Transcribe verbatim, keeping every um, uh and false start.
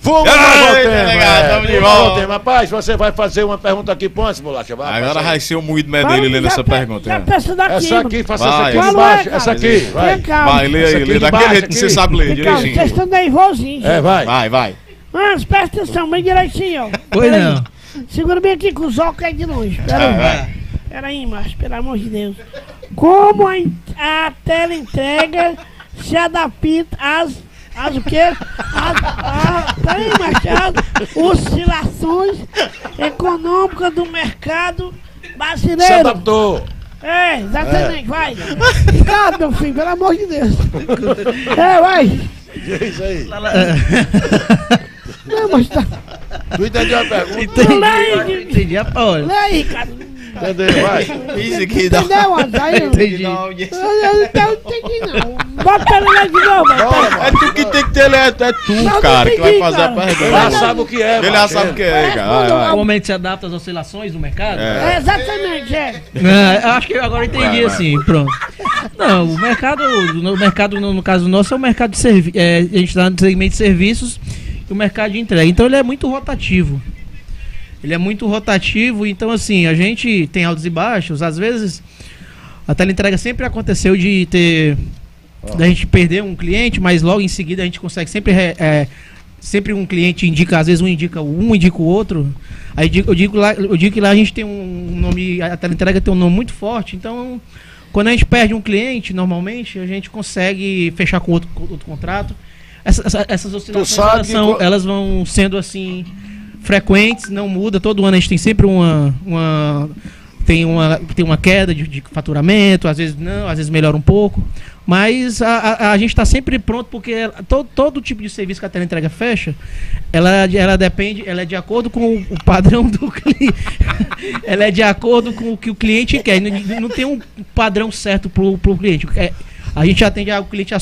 Vamos ao tema. Legal, tamo de Vamos ao volta. tema. Rapaz, você vai fazer uma pergunta aqui pro antes, Bolacha. Vai, Agora vai vai ser o moído dele lendo essa pergunta. Já né? pensa daqui. Essa aqui, faça Vai. essa aqui Qual de baixo. é, cara? Essa aqui, vai. Tenha calma. Vai, lê Essa aí, aqui lê de daquele baixo jeito que você aqui. sabe ler, Tenha calma, vocês direitinho. estão nervosinhos. É, vai. Vai, vai. Mas presta atenção, bem direitinho, ó. Pois Pera aí. não. Segura bem aqui com os óculos aí de longe. Pera Vai, aí. vai. Pera aí, macho, pelo amor de Deus. Como a, en- a tela entrega se adapta às. As o quê? As, a, peraí, macho, as oscilações econômicas do mercado Se brasileiro. adaptou. É, exatamente, vai. Cuidado, meu filho, pelo amor de Deus. É, vai. É isso aí. Não, mas tá. Tu entendeu a pergunta? Entendi, Lê aí, agora entendi a Paula. Lê aí, cara. Entendeu? Vai. Isso aqui dá. Entendeu, André? Eu Entendi. não entendi, não. Bota ele lá de novo, Bora, É tu que tem que ter, é, é tu, Não, cara, que vai entendi, fazer cara. a Ele pergunta. já sabe o que é. Ele já sabe o que é, cara. Vai, vai. Como ele se adapta às oscilações do mercado? É, exatamente, é. É, eu acho que agora eu entendi Vai, vai. assim, pronto. Não, o mercado, no mercado no, no caso nosso é o mercado de serviços, é, a gente está no segmento de serviços e o mercado de entrega. Então ele é muito rotativo. Ele é muito rotativo, então assim, a gente tem altos e baixos, às vezes a teleentrega sempre aconteceu de ter, da gente perder um cliente, mas logo em seguida a gente consegue sempre, re- é, sempre um cliente indica, às vezes um indica um, indica o outro. Aí digo- eu digo, lá, eu digo que lá a gente tem um nome, a teleentrega tem um nome muito forte, então quando a gente perde um cliente, normalmente a gente consegue fechar com outro, com outro contrato. Essa- essa- essas oscilações sabe elas, que são- co- elas vão sendo assim frequentes, não muda. Todo ano a gente tem sempre uma, uma tem uma tem uma queda de, de faturamento, às vezes não, às vezes melhora um pouco, mas a, a, a gente está sempre pronto porque ela- todo, todo tipo de serviço que a teleentrega fecha, ela, ela depende, ela é de acordo com o padrão do cliente, ela é de acordo com o que o cliente quer, não, não tem um padrão certo pro, pro cliente. É, a gente atende ao cliente